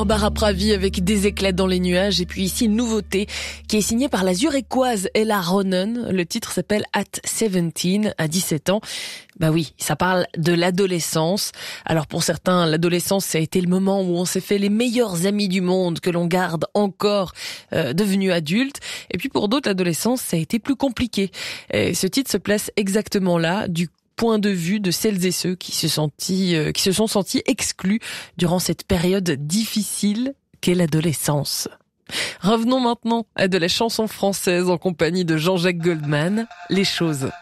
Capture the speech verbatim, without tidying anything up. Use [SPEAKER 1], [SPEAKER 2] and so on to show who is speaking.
[SPEAKER 1] Barbara Pravi avec Des éclats dans les nuages, et puis ici une nouveauté qui est signée par la Zurichoise Ella Ronen. Le titre s'appelle At dix-sept, à dix-sept ans. Bah oui, ça parle de l'adolescence. Alors pour certains, l'adolescence, ça a été le moment où on s'est fait les meilleurs amis du monde, que l'on garde encore euh, devenus adultes. Et puis pour d'autres, l'adolescence, ça a été plus compliqué. Et ce titre se place exactement là, du point de vue de celles et ceux qui se, sentis, euh, qui se sont sentis exclus durant cette période difficile qu'est l'adolescence. Revenons maintenant à de la chanson française en compagnie de Jean-Jacques Goldman, Les choses.